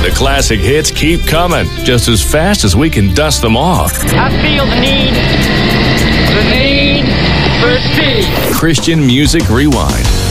The classic hits keep coming, just as fast as we can dust them off. I feel the need for speed. Christian Music Rewind.